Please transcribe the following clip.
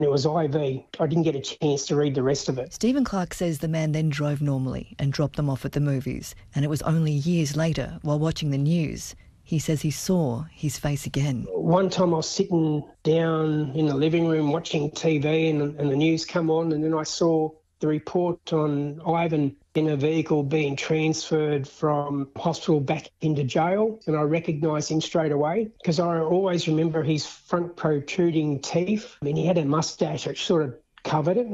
It was IV. I didn't get a chance to read the rest of it. Stephen Clark says the man then drove normally and dropped them off at the movies, and it was only years later, while watching the news, he says he saw his face again. One time I was sitting down in the living room watching TV and the news come on, and then I saw the report on Ivan in a vehicle being transferred from hospital back into jail, and I recognised him straight away because I always remember his front protruding teeth. I mean, he had a moustache which sort of covered it.